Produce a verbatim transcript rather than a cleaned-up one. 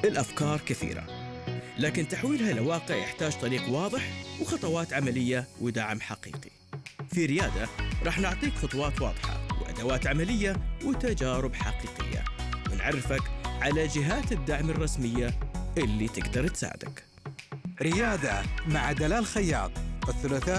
الأفكار كثيرة، لكن تحويلها إلى واقع يحتاج طريق واضح وخطوات عملية ودعم حقيقي. في ريادة رح نعطيك خطوات واضحة وأدوات عملية وتجارب حقيقية، ونعرفك على جهات الدعم الرسمية اللي تقدر تساعدك. ريادة مع دلال خياط، الثلاثاء